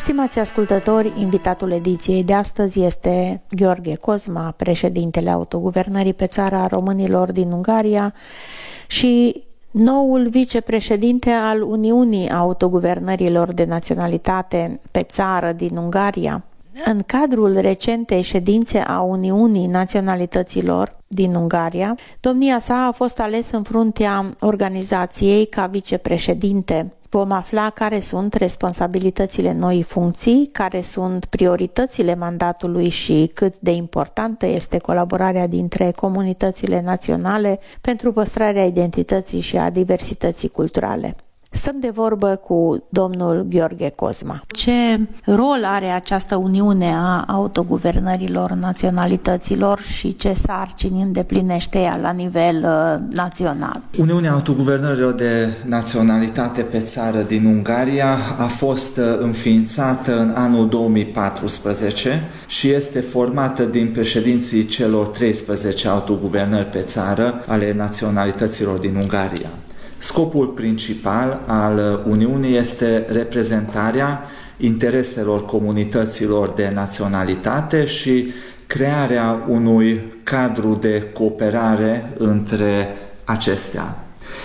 Stimați ascultători, invitatul ediției de astăzi este Gheorghe Cozma, președintele Autoguvernării pe țară a românilor din Ungaria și noul vicepreședinte al Uniunii Autoguvernărilor de Naționalitate pe țară din Ungaria. În cadrul recentei ședințe a Uniunii Naționalităților din Ungaria, domnia sa a fost ales în fruntea organizației ca vicepreședinte. Vom afla care sunt responsabilitățile noii funcții, care sunt prioritățile mandatului și cât de importantă este colaborarea dintre comunitățile naționale pentru păstrarea identității și a diversității culturale. Stăm de vorbă cu domnul Gheorghe Cozma. Ce rol are această Uniune a Autoguvernărilor Naționalităților și ce sarcini îndeplinește ea la nivel național? Uniunea Autoguvernărilor de Naționalitate pe țară din Ungaria a fost înființată în anul 2014 și este formată din președinții celor 13 autoguvernări pe țară ale naționalităților din Ungaria. Scopul principal al Uniunii este reprezentarea intereselor comunităților de naționalitate și crearea unui cadru de cooperare între acestea.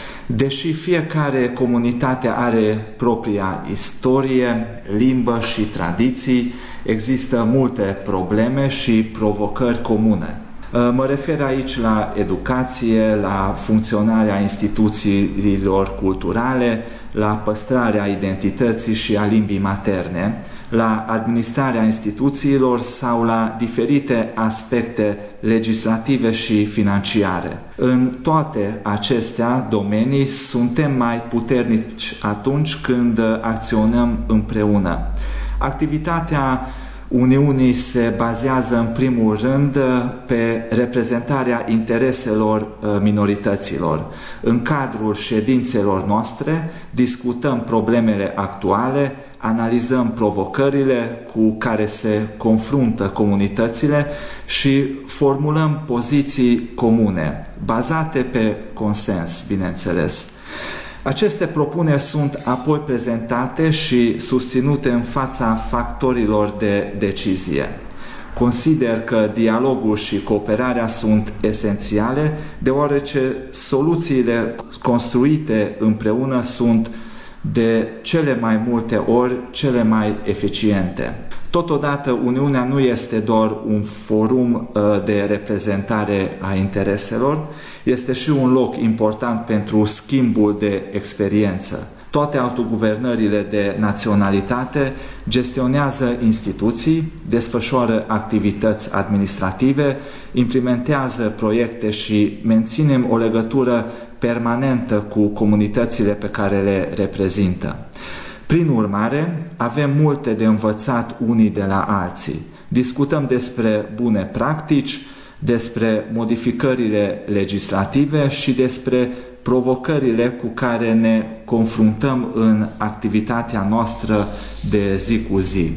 Deși fiecare comunitate are propria istorie, limbă și tradiții, există multe probleme și provocări comune. Mă refer aici la educație, la funcționarea instituțiilor culturale, la păstrarea identității și a limbii materne, la administrarea instituțiilor sau la diferite aspecte legislative și financiare. În toate acestea domenii suntem mai puternici atunci când acționăm împreună. Activitatea Uniunii se bazează în primul rând pe reprezentarea intereselor minorităților. În cadrul ședințelor noastre discutăm problemele actuale, analizăm provocările cu care se confruntă comunitățile și formulăm poziții comune, bazate pe consens, bineînțeles. Aceste propuneri sunt apoi prezentate și susținute în fața factorilor de decizie. Consider că dialogul și cooperarea sunt esențiale, deoarece soluțiile construite împreună sunt de cele mai multe ori cele mai eficiente. Totodată, Uniunea nu este doar un forum de reprezentare a intereselor, este și un loc important pentru schimbul de experiență. Toate autoguvernările de naționalitate gestionează instituții, desfășoară activități administrative, implementează proiecte și menținem o legătură permanentă cu comunitățile pe care le reprezintă. Prin urmare, avem multe de învățat unii de la alții. Discutăm despre bune practici, despre modificările legislative și despre provocările cu care ne confruntăm în activitatea noastră de zi cu zi.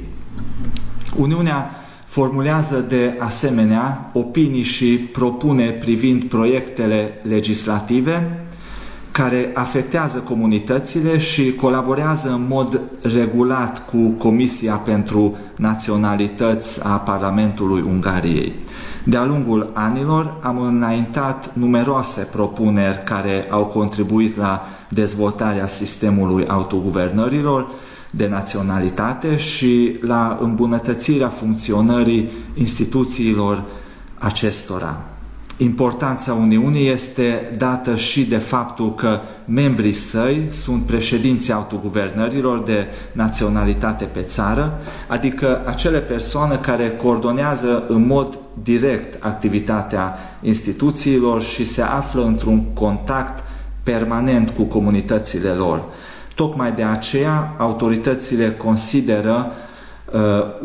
Uniunea formulează de asemenea opinii și propune privind proiectele legislative care afectează comunitățile și colaborează în mod regulat cu Comisia pentru Naționalități a Parlamentului Ungariei. De-a lungul anilor am înaintat numeroase propuneri care au contribuit la dezvoltarea sistemului autoguvernărilor de naționalitate și la îmbunătățirea funcționării instituțiilor acestora. Importanța Uniunii este dată și de faptul că membrii săi sunt președinții autoguvernărilor de naționalitate pe țară, adică acele persoane care coordonează în mod direct activitatea instituțiilor și se află într-un contact permanent cu comunitățile lor. Tocmai de aceea, autoritățile consideră